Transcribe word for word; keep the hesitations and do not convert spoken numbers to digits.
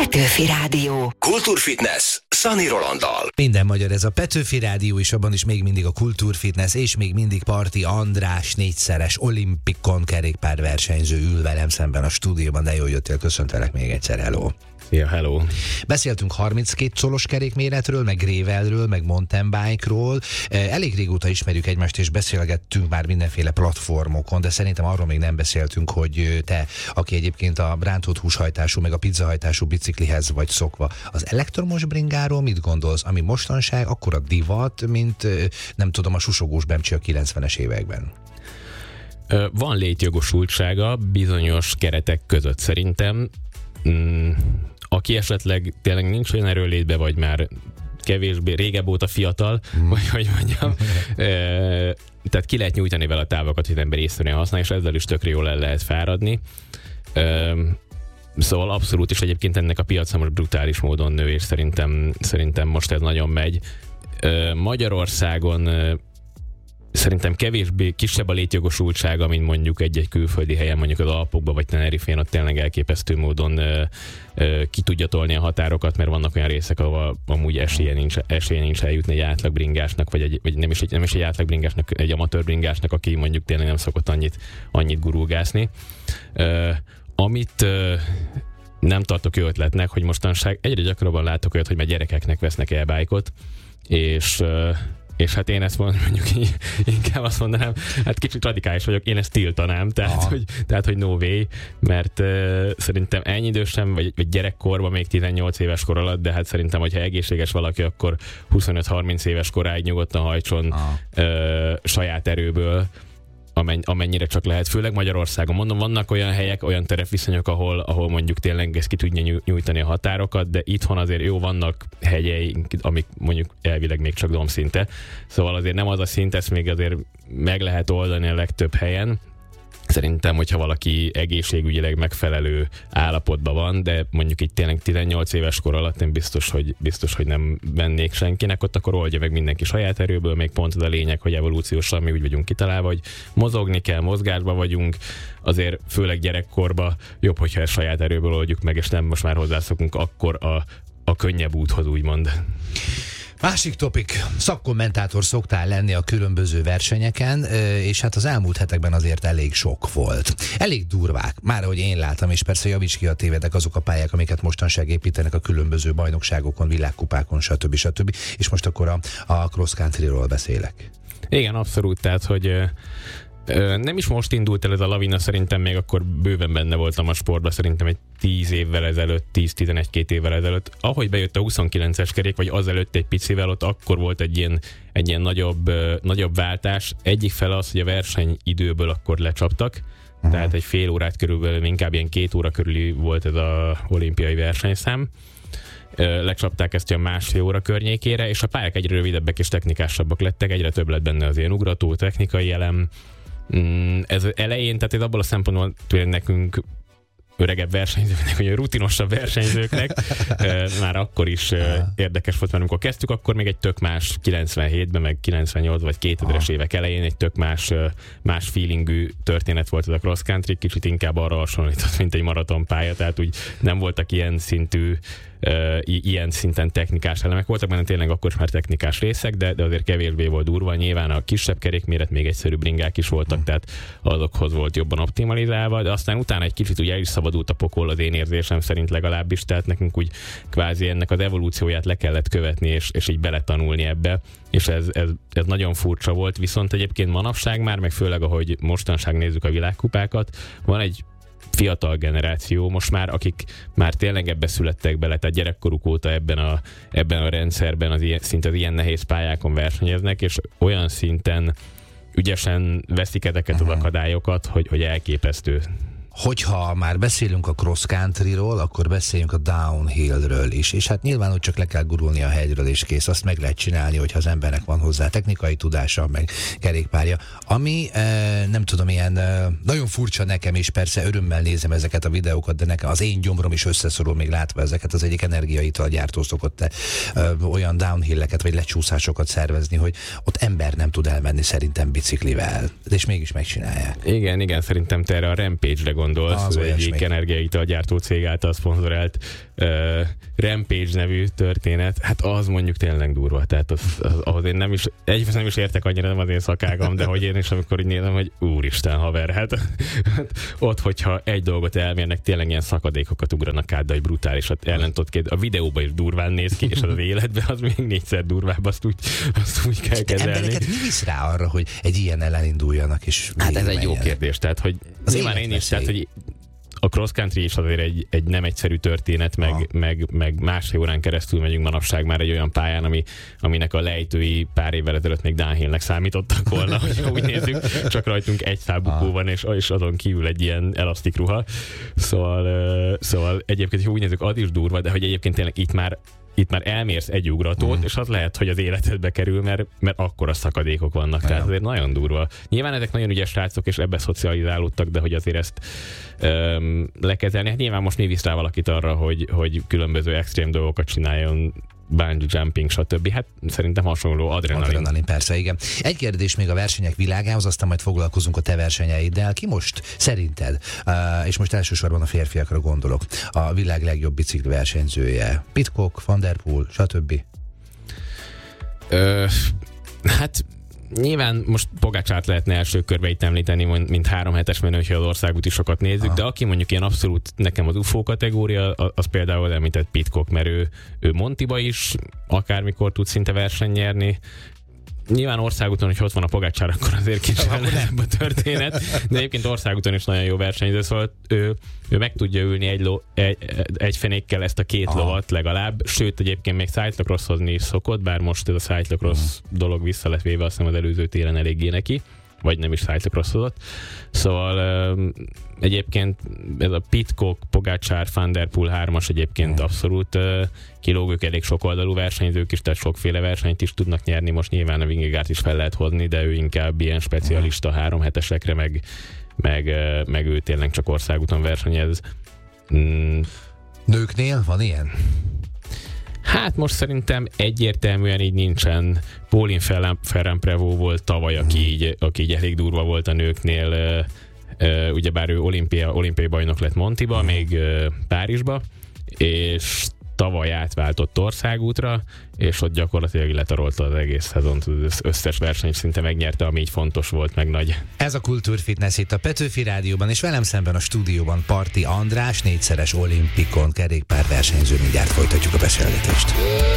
Petőfi Rádió. Kultúrfitness Szani Rolanddal. Minden magyar, ez a Petőfi Rádió, és abban is még mindig a Kultúrfitness, és még mindig Parti András, négyszeres olimpikon kerékpárversenyző ül velem szemben a stúdióban, de jól jöttél, köszöntelek még egyszer, hello. Ja, hello. Beszéltünk harminckét colos kerékméretről, meg gravelről, meg mountain bike-ról. Elég régóta ismerjük egymást, és beszélgettünk már mindenféle platformokon, de szerintem arról még nem beszéltünk, hogy te, aki egyébként a rántott húshajtású, meg a pizzahajtású biciklihez vagy szokva, az elektromos bringáról mit gondolsz, ami mostanság akkora divat, mint nem tudom, a susogós bemcsi a kilencvenes években? Van létjogosultsága bizonyos keretek között szerintem. Mm, aki esetleg tényleg nincs olyan erőlétbe, vagy már kevésbé, régebb óta fiatal, mm. vagy hogy mondjam, e, tehát ki lehet nyújtani vele a távokat, hogy az ember észszerűen használ, és ezzel is tökre jól el lehet fáradni. E, szóval abszolút, és egyébként ennek a piaca most brutális módon nő, és szerintem, szerintem most ez nagyon megy. E, Magyarországon e, szerintem kevésbé kisebb a létjogosultsága, mint mondjuk egy-egy külföldi helyen, mondjuk az Alpokban vagy Tenerifén, ott tényleg elképesztő módon ö, ö, ki tudja tolni a határokat, mert vannak olyan részek, ahol amúgy esélye nincs, esélye nincs eljutni egy átlagbringásnak, vagy, egy, vagy nem, is egy, nem is egy átlagbringásnak, egy amatőr bringásnak, aki mondjuk tényleg nem szokott annyit, annyit gurulgászni. Ö, amit ö, nem tartok jó ötletnek, hogy mostanság egyre gyakrabban látok olyat, hogy már gyerekeknek vesznek e-bike-ot, és ö, és hát én ezt mondjuk inkább azt mondanám, hát kicsit radikális vagyok, én ezt tiltanám, tehát, hogy, tehát hogy no way, mert uh, szerintem ennyi idősen, vagy, vagy gyerekkorban még tizennyolc éves kor alatt, de hát szerintem, hogyha egészséges valaki, akkor huszonöt-harminc éves koráig nyugodtan hajtson uh, saját erőből, amennyire csak lehet, főleg Magyarországon. Mondom, vannak olyan helyek, olyan terepviszonyok, ahol, ahol mondjuk tényleg ez ki tudja nyújtani a határokat, de itthon azért jó, vannak hegyeink, amik mondjuk elvileg még csak dombszinte. Szóval azért nem az a szint, ezt még azért meg lehet oldani a legtöbb helyen. Szerintem, hogyha valaki egészségügyileg megfelelő állapotban van, de mondjuk így tényleg tizennyolc éves kor alatt én biztos, hogy, biztos, hogy nem vennék senkinek, ott akkor oldja meg mindenki saját erőből, még pont az a lényeg, hogy evolúciósan mi úgy vagyunk kitalálva, hogy mozogni kell, mozgásba vagyunk, azért főleg gyerekkorban jobb, hogyha ezt saját erőből oldjuk meg, és nem most már hozzászokunk akkor a, a könnyebb úthoz, úgymond. Másik topik, szakkommentátor szoktál lenni a különböző versenyeken, és hát az elmúlt hetekben azért elég sok volt. Elég durvák, már ahogy én láttam, és persze javíts ki, ha tévedek, azok a pályák, amiket mostanság építenek a különböző bajnokságokon, világkupákon, stb. stb. És most akkor a, a cross countryról beszélek. Igen, abszolút, tehát, hogy nem is most indult el ez a lavina, szerintem még akkor bőven benne voltam a sportban, szerintem egy tíz évvel ezelőtt, tíz-tizenegy-két évvel ezelőtt. Ahogy bejött a huszonkilences kerék, vagy azelőtt egy picivel, ott akkor volt egy ilyen, egy ilyen nagyobb, nagyobb váltás. Egyik fele az, hogy a versenyidőből akkor lecsaptak, uh-huh. tehát egy fél órát körülbelül, inkább ilyen két óra körüli volt ez az olimpiai versenyszám. Lecsapták ezt a másfél óra környékére, és a pályák egyre rövidebbek és technikásabbak lettek, egyre több lett benne az ilyen ugrató, technikai elem. Ez elején, tehát ez abból a szempontból nekünk öregebb versenyzőknek, vagy rutinosabb versenyzőknek már akkor is érdekes volt, mert amikor kezdtük, akkor még egy tök más kilencvenhétben, meg kilencvennyolc vagy kétezres évek elején egy tök más, más feelingű történet volt ez a cross country, kicsit inkább arra hasonlított, mint egy maratonpálya, tehát úgy nem voltak ilyen szintű Uh, ilyen szinten technikás elemek voltak, mert tényleg akkor is már technikás részek, de, de azért kevésbé volt durva. Nyilván a kisebb kerékméret, még egyszerűbb bringák is voltak, tehát azokhoz volt jobban optimalizálva, de aztán utána egy kicsit ugye el is szabadult a pokol, az én érzésem szerint legalábbis, tehát nekünk úgy kvázi ennek az evolúcióját le kellett követni, és, és így beletanulni ebbe, és ez, ez, ez nagyon furcsa volt, viszont egyébként manapság már, meg főleg ahogy mostanság nézzük a világkupákat, van egy fiatal generáció most már, akik már tényleg ebbe születtek bele, tehát gyerekkoruk óta ebben a, ebben a rendszerben az ilyen, szinte az ilyen nehéz pályákon versenyeznek, és olyan szinten ügyesen veszik ezeket az akadályokat, hogy, hogy elképesztő. Hogyha már beszélünk a cross countryról, akkor beszéljünk a downhillről is, és hát nyilván, hogy csak le kell gurulni a hegyről, és kész, azt meg lehet csinálni, hogyha az embernek van hozzá technikai tudása, meg kerékpárja. Ami eh, nem tudom, ilyen eh, nagyon furcsa nekem, és persze örömmel nézem ezeket a videókat, de nekem az én gyomrom is összeszorul még látva ezeket. Az egyik energiaital gyártó szokott eh, olyan downhilleket, vagy lecsúszásokat szervezni, hogy ott ember nem tud elmenni szerintem biciklivel, és mégis megcsinálják. Igen, igen, szerintem te erre a Rampage-re gondolsz, az egyik energiaital gyártó cég által szponzorált uh, Rampage nevű történet, hát az mondjuk tényleg durva, tehát az, az, ahhoz én nem is, egyrészt nem is értek annyira, nem az én szakágam, de hogy én is amikor így nézem, hogy úristen haver, hát, hát ott, hogyha egy dolgot elmérnek, tényleg ilyen szakadékokat ugranak át, de hogy brutális, hát ellentotként a videóban is durván néz ki, és az, az életben az még négyszer durvább, azt úgy, azt úgy kell kezelni. De embereket mi visz rá arra, hogy egy ilyen elinduljanak, és hát ez egy jó kérdés, tehát hogy az nyilván én is, tehát hogy a cross country is azért egy, egy nem egyszerű történet, meg, meg, meg másfél órán keresztül megyünk manapság már egy olyan pályán, ami, aminek a lejtői pár évvel ezelőtt még downhillnek számítottak volna, hogy úgy nézzük, csak rajtunk egy szábukó van, és, és azon kívül egy ilyen elasztik ruha. Szóval, uh, szóval egyébként, ha úgy nézzük, az is durva, de hogy egyébként tényleg itt már itt már elmérsz egy ugratót, mm. és az lehet, hogy az életedbe kerül, mert, mert akkora szakadékok vannak. Nagyon. Tehát azért nagyon durva. Nyilván ezek nagyon ügyes srácok, és ebbe szocializálódtak, de hogy azért ezt öm, lekezelni. Hát nyilván most mi visz rá valakit arra, hogy, hogy különböző extrém dolgokat csináljon, bungee jumping, stb. Hát szerintem hasonló adrenalin. Adrenalin, persze, igen. Egy kérdés még a versenyek világához, aztán majd foglalkozunk a te versenyeiddel. Ki most szerinted, uh, és most elsősorban a férfiakra gondolok, a világ legjobb bicikli versenyzője? Pidcock, Van der Poel, stb. Ö, hát nyilván most Pogačárt lehetne első körbe itt említeni, mint három hetes menő, hogyha az országút is sokat nézzük, ah. de aki mondjuk ilyen abszolút nekem az u f o kategória, az például említett Pidcock, mert ő, ő Montiba is akármikor tud szinte versenyt nyerni. Nyilván országúton, hogy ott van a Pogačár, akkor azért kicsit nehezebb a történet, de egyébként országúton is nagyon jó versenyző, szóval ő, ő meg tudja ülni egy, ló, egy, egy fenékkel ezt a két Aha. lovat legalább, sőt egyébként még cyclocrosshozni is szokott, bár most ez a cyclocross uh-huh. dolog vissza lett véve, azt hiszem az előző télen eléggé neki, vagy nem is cyclocrosshozott. Szóval um, egyébként ez a Pidcock, Pogačár, Van der Poel hármas egyébként mm. abszolút uh, kilógők, elég sok oldalú versenyzők is, tehát sokféle versenyt is tudnak nyerni. Most nyilván a Vingegaard is fel lehet hozni, de ő inkább ilyen specialista mm. három hetesekre, meg, meg, uh, meg ő tényleg csak országúton versenyez. Mm. Nőknél van ilyen? Hát most szerintem egyértelműen így nincsen. Pauline Ferrand-Prévot volt tavaly, aki így, aki így elég durva volt a nőknél. Uh, uh, ugyebár ő olimpia, olimpiai bajnok lett Montiba, még uh, Párizsba, és tavaly átváltott országútra, és ott gyakorlatilag letarolta az egész szezont, az összes versenyt szinte megnyerte, ami így fontos volt, meg nagy. Ez a Kultúrfitness itt a Petőfi Rádióban, és velem szemben a stúdióban Parti András, négyszeres olimpikon kerékpárversenyző. Mindjárt folytatjuk a beszélgetést.